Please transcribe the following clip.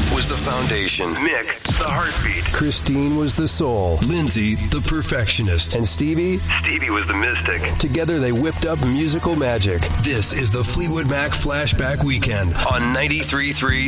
was the foundation. Mick, the heartbeat. Christine was the soul. Lindsay, the perfectionist. And Stevie was the mystic. Together they whipped up musical magic. This is the Fleetwood Mac Flashback Weekend on 93.3